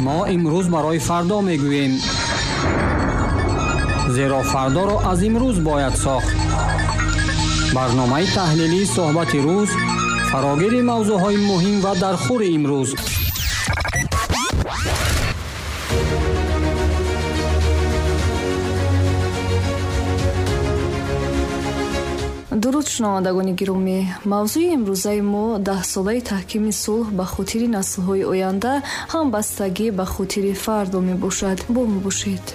ما امروز برای فردا میگوییم، زیرا فردا را از امروز باید ساخت. برنامه تحلیلی صحبت روز، فراگیر موضوعهای مهم و در خور امروز. درود شنوندگان گرامی، موضوع امروزه ما 10 ساله تحکیم صلح به خاطر نسل‌های آینده هم بستگی به خاطر فردا می باشد. با ما باشید.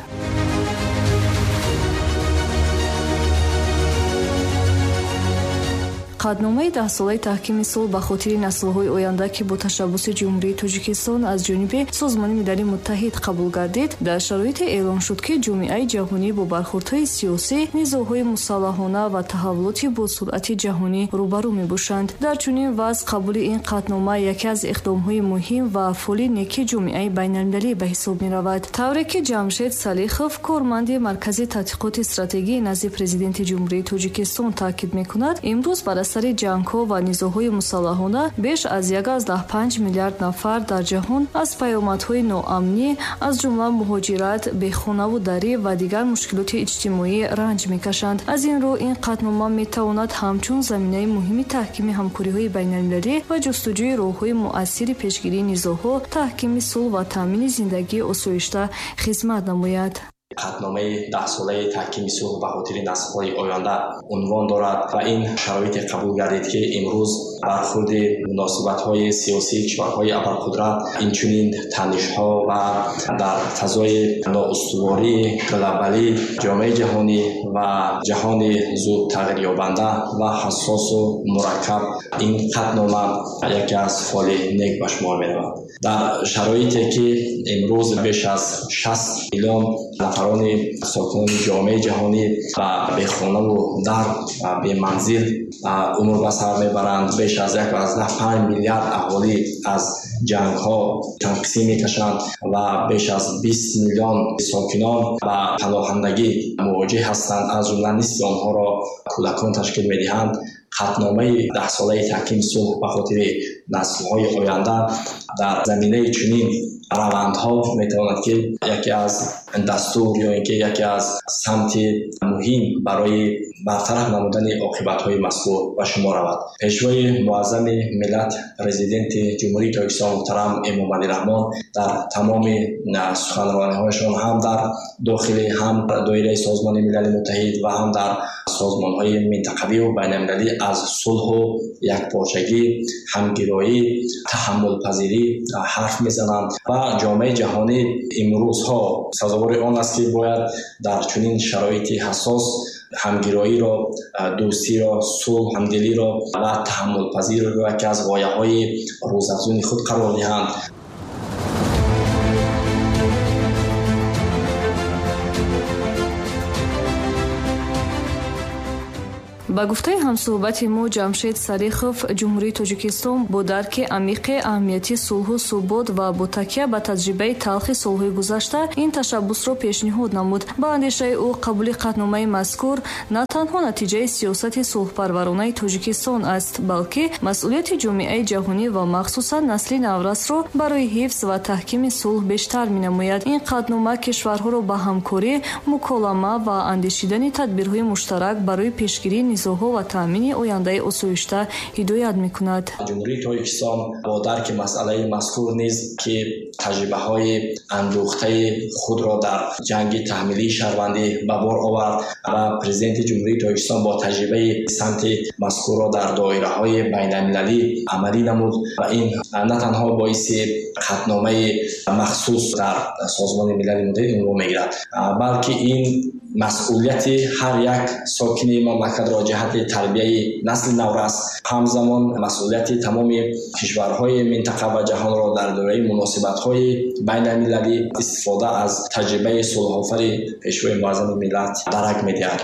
قطعنامه 10 ساله تحکیم صلح به خاطر نسل‌های آینده که با تشبث جمهوری تاجیکستان از جانب سازمان ملل متحد قبول گردید، در شرایط اعلام شد که جامعه جهانی با برخوردهای سیاسی، نزاع‌های مسلحانه و تحولات با سرعت جهانی روبرو می‌باشند. در چنین وضع قبول این قطعنامه یکی از اقدام‌های مهم و فعال نیکی جامعه بین‌المللی به حساب می‌رود. طوری که جمشید صلیخوف، کارمند مرکز تحقیقات استراتژی نزد پرزیدنت جمهوری تاجیکستان تاکید می‌کند، امروز بر اثر جنگ‌ها و نزاع‌های مسلحانه بیش از 1.5 میلیارد نفر در جهان از پیامدهای ناامنی از جمله مهاجرت، بیخانه و دری و دیگر مشکلات اجتماعی رنج می‌کشند. از این رو این قطعنامه می‌تواند همچون زمینه مهمی تحکیم همکاری‌های بین‌المللی و جستجوی راه‌های مؤثر پیشگیری نزاع‌ها، تحکیم صلح و تامین زندگی آسایشته خدمت نماید. قطعنامه 10 ساله تحکیم صلح به خاطر نسل‌های آینده عنوان دارد و این شرایط قبول گردید که امروز برخورد مناسبت‌های سیاسی کشورهای ابرقدرت، اینچنین تنش‌ها و در فضای نااستواری گلوبالی جامعه جهانی و جهان زود تغییر یابنده و حساس و مرکب، این قطعنامه یکی از فعال نیک به شمار می‌رود. در شرایطی که امروز بیش از 60 میلیون نفران ساکنان جامعه جهانی و به خانه و در و به منزل عمر به سر میبرند، بیش از 1.5 میلیارد اهالی از جنگ ها تنقسیم میکشند و بیش از 20 میلیون ساکنان و پناهندگی مواجه هستند، از جمله نصف آنها را کودکان تشکیل میدهند. قطعنامه 10 ساله تحکیم صلح به خاطر نسل‌های آینده در زمینه چنین روندها میتواند که یکی از دستور یا اینکه یکی از سمت مهم برای برطرف نمودن عاقبت‌های مذکور به شمار رود. پیشوای معظم ملت پرزیدنت جمهوری تاجیکستان محترم امامعلی رحمان در تمام سخنرانی‌هایشان هم در داخل هم دایره سازمان ملل متحد و هم در سازمان‌های منطقوی و بین‌المللی از صلح و یکپارچگی، همگرایی، تحمل پذیری حرف میزنند و جامعه جهانی امروزها سزاوار آن است که باید در چنین شرایط حساس همگرایی را، دوستی را، صلح، همدلی را و تحمل پذیری را یکی از غایه‌های روزافزون خود قرار دهند. با گفته همصحبت ما جمشید صلیخوف، جمهوری تاجیکستان با درک عمیق اهمیت صلح و ثبات و با تکیه به تجربه تلخ صلح گذشته این تشبث را پیشنهاد نمود. با اندیشه او قبول قطعنامه مذکور نه تنها نتیجه سیاست صلح پرورانه تاجیکستان است، بلکه مسئولیت جامعه جهانی و مخصوصا نسل نورس را برای حفظ و تحکیم صلح بیشتر می‌نماید. این قطعنامه کشورها را به همکاری، مکالمه و اندیشیدن تدبیرهای مشترک برای پیشگیری نزاع‌ها و تامین آینده آسایشته هدایت می‌کند. جمهوری تاجیکستان با درک مسئله مذکور نیز که تجربه‌های اندوخته خود را در جنگ تحمیلی شهروندی به بار آورد و پرزیدنت جمهوری تاجیکستان با تجربه سمت مذکور را در دایره‌های بین‌المللی عملی نمود و این نه تنها باعث قطعنامه مخصوص در سازمان ملل متحد عنوان می‌گیرد، بلکه این مسئولیت هر یک ساکن مملکت را جهت تربیت نسل نورس، همزمان مسئولیت تمام کشورهای منطقه و جهان را در دوره مناسبت‌های بین‌المللی استفاده از تجربه صلح‌آفر پیشوای معظم ملت درک می‌دهد.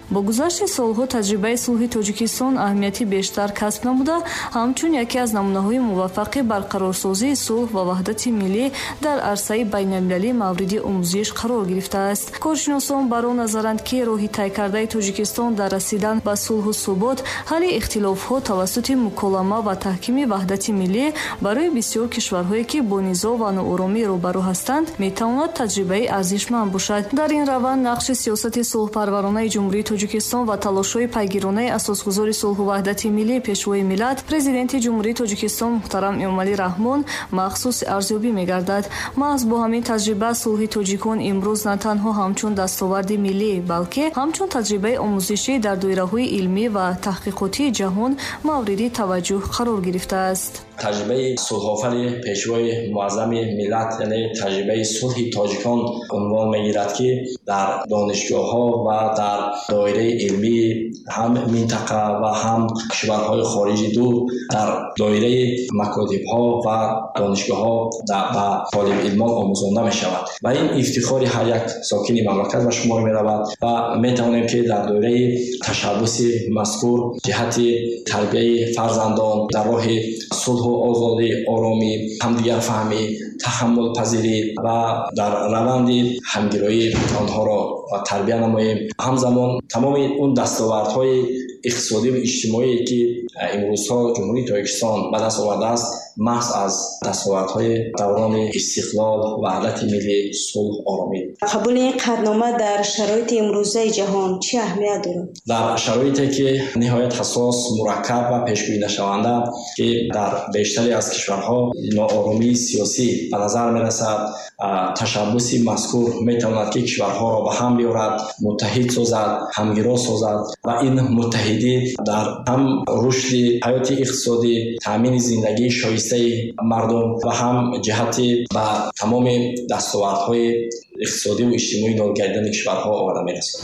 бо гузашти солҳо таҷрибаи сулҳи тоҷикистон аҳамияти бештар касб намуда, ҳамчун яке аз намунаҳои муваффақи барқарорсозии сулҳ ва ваҳдати миллӣ дар арсаи байналмилалии мавриди омӯзиш қарор гирифтааст. Коршиносон бар он назаранд, ки роҳи тайкардаи Тоҷикистон дар расидан ба сулҳу субот, ҳалли ихтилофҳо тавассути муколама ва таҳкими ваҳдати миллӣ барои бисёр кишварҳое ки бо низоъ ва нооромӣ рӯбарӯ ҳастанд, метавонад таҷрибаи арзишманд бошад. Дар ин раванд нақши сиёсати сулҳпарваронаи ҷумҳурии Тоҷикистон ва талошҳои пайгиронаи асосгузори сулҳу ваҳдати миллӣ пешвои миллат, президенти ҷумҳурии Тоҷикистон муҳтарам Эмомалӣ Раҳмон махсус арзёбӣ мегардад. маҳз бо ҳамин таҷриба сулҳи тоҷикон имрӯз на танҳо ҳамчун дастоварди миллӣ, балки ҳамчун таҷрибаи омӯзишӣ дар доираҳои илмӣ ва таҳқиқотии ҷаҳон мавриди таваҷҷӯҳ қарор гирифтааст. таҷрибаи сулҳофари пешвои муаззами миллат, яъне таҷрибаи сулҳи тоҷикон унвон мегирад, ки дар донишгоҳҳо ва дар доираи илмии ҳам минтақа ва ҳам кишварҳои хориҷи дур дар доираи макотибҳо ва донишгоҳҳо ба толибилмон омӯзонда мешавад ва ин ифтихори ҳар як сокини мамлакат ба шумор меравад ва метавонем ки дар доираи ташаббуси мазкур ҷиҳати тарбияи фарзандон дар роҳи сулҳу озодӣ, оромӣ, ҳамдигарфаҳмӣ, таҳаммулпазирӣ ва дар раванди ҳамгироӣ онҳоро тарбия намоем. ҳамзамон тамоми он дастовардҳои иқтисодӣ ва иҷтимоие ки имрӯзҳо ҷумҳурии Тоҷикистон ба даст овардааст, маҳз аз дастовардҳои даврони истиқлол, ваҳдати миллӣ, сулҳ, оромӣ. қабули ин қаднома дар шароити имрӯзаи ҷаҳон чӣ аҳамият дорад? дар шароите ки ниҳоят ҳассос, мураккаб ва пешгӯинашаванда, ки дар бештари аз кишварҳо нооромии сиёсӣ ба назар мерасад, ташаббуси мазкур метавонад ки кишварҳоро ба ҳам биёрад, муттаҳид созад, ҳамгиро созад ва ин муттаҳидӣ дар ҳам рушди ҳаёти иқтисодӣ, таъмини зиндагии шоистаи мардум ва ҳам ҷиҳати ба тамоми дастовардҳои иқтисодӣ ва иҷтимоӣ ноил гардидани кишварҳо оварда мерасад.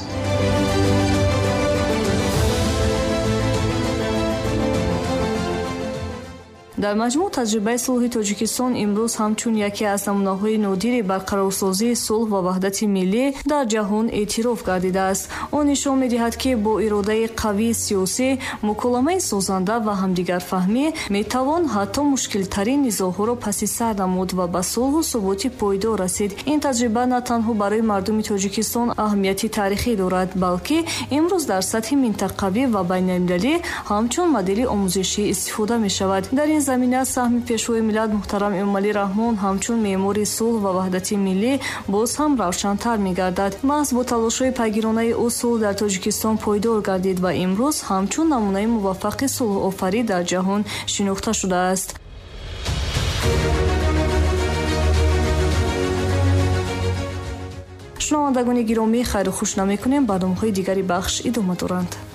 дар маҷмӯъ таҷрибаи сулҳи Тоҷикистон имрӯз ҳамчун яке аз намунаҳои нодири барқарорсозии сулҳ ва ваҳдати миллӣ дар ҷаҳон эътироф гардидааст. он нишон медиҳад, ки бо иродаи қавии сиёсӣ, муколамаи созанда ва ҳамдигарфаҳмӣ метавон ҳатто мушкилтарин низоъҳоро паси сар намуд ва ба сулҳу суботи пойдор расид. ин таҷриба на танҳо барои мардуми Тоҷикистон аҳамияти таърихӣ дорад, балки имрӯз дар сатҳи минтақавӣ ва байналмилалӣ ҳамчун модели омӯзишӣ истифода мешавад. дар ин замина саҳми пешвои миллат муҳтарам Эмомалӣ Раҳмон ҳамчун меъмори сулҳ ва ваҳдати миллӣ боз ҳам равшантар мегардад. маҳз бо талошҳои пайгиронаи ӯ сулҳ дар Тоҷикистон пойдор гардид ва имрӯз ҳамчун намунаи муваффақи сулҳофарӣ дар ҷаҳон шинохта шудааст. шунавандагони гиромӣ, хайру хушна мекунем. барномаҳои дигари бахш идома доранд.